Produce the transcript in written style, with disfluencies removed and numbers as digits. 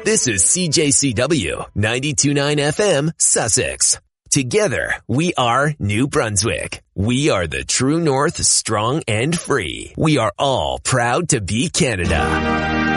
This is CJCW 92.9 FM, Sussex. Together, we are New Brunswick. We are the true north, strong and free. We are all proud to be Canada.